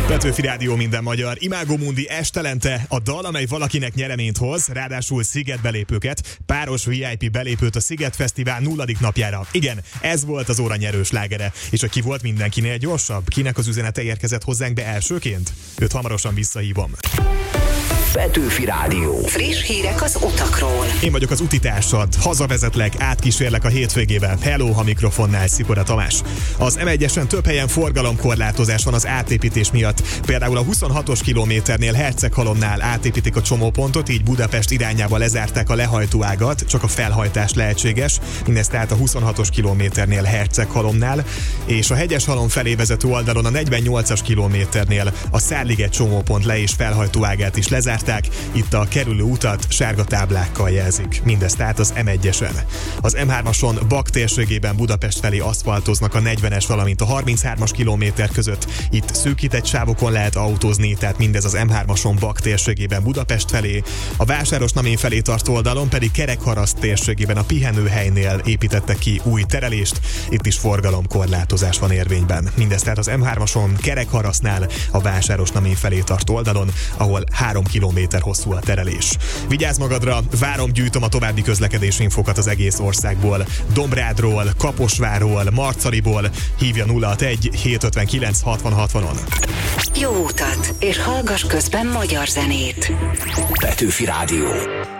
Petőfi Rádió, minden magyar. Imágo Mundi estelente a dal, amely valakinek nyereményt hoz, ráadásul Sziget belépőket, páros VIP belépőt a Sziget Fesztivál 0. napjára. Igen, ez volt az óra nyerő slágere. És hogy ki volt mindenkinél gyorsabb? Kinek az üzenete érkezett hozzánk be elsőként? Őt hamarosan visszahívom. Petőfi Rádió. Friss hírek az utakról. Én vagyok az utitársad, hazavezetlek, átkísérlek a hétvégébe. Hello, a mikrofonnál Szikora Tamás. Az M1-esen több helyen forgalomkorlátozás van az átépítés miatt. Például a 26-os kilométernél Herceghalomnál átépítik a csomópontot, így Budapest irányába lezárták a lehajtóágat, csak a felhajtás lehetséges. Mindezt tehát a 26-os kilométernél Herceghalomnál, és a Hegyeshalom felé vezető oldalon a 48-as kilométernél a Szárliget csomópont le- és felhajtóágát is lezárták. Itt a kerülő utat sárga táblákkal jelzik. Mindez tehát az M1-esen. Az M3-ason Bak térségében Budapest felé aszfaltoznak a 40-es, valamint a 33-as kilométer között. Itt szűkített sávokon lehet autózni, tehát mindez az M3-ason Bak térségében Budapest felé. A Vásárosnamény felé tartó oldalon pedig Kerekharaszt térségében a pihenőhelynél építettek ki új terelést. Itt is forgalomkorlátozás van érvényben. Mindez tehát az M3-ason Kerekharasznál, a Vásárosnamény felé tartó oldalon, ahol 3 kilométer hosszú a terelés. Vigyázz magadra, várom, gyűjtöm a további közlekedési infokat az egész országból. Dombrádról, Kaposvárról, Marcaliból. Hívja 061 759 6060-on. Jó utat, és hallgass közben magyar zenét. Petőfi Rádió.